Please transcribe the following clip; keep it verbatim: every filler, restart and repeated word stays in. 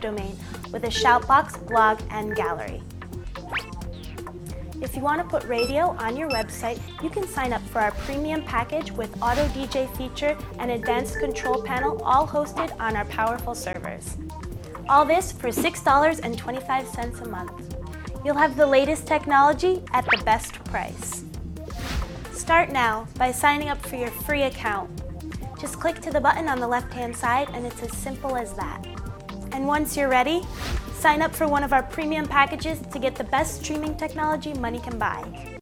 domain with a shoutbox, blog, and gallery. If you want to put radio on your website, you can sign up for our premium package with Auto D J feature and advanced control panel, all hosted on our powerful servers. All this for six dollars and twenty-five cents a month. You'll have the latest technology at the best price. Start now by signing up for your free account. Just click to the button on the left-hand side and it's as simple as that. And once you're ready, sign up for one of our premium packages to get the best streaming technology money can buy.